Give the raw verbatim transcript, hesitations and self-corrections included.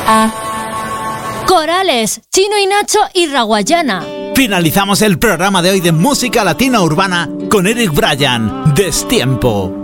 Corales, Chino y Nacho y Raguayana. Finalizamos el programa de hoy de música latina urbana con Eric Bryan, Destiempo.